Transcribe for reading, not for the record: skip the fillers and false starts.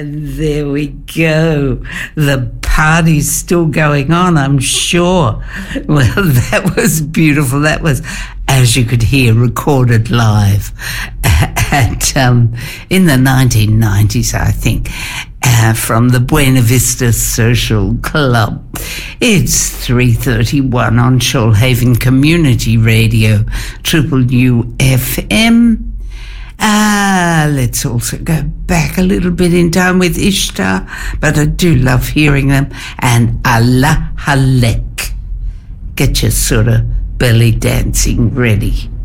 And there we go. The party's still going on, I'm sure. Well, that was beautiful. That was, as you could hear, recorded live at in the 1990s, I think, from the Buena Vista Social Club. It's 3:31 on Shoalhaven Community Radio, Triple UFM. Let's also go back a little bit in time with Ishtar, but I do love hearing them. And Allah Halek. Get your sort of belly dancing ready.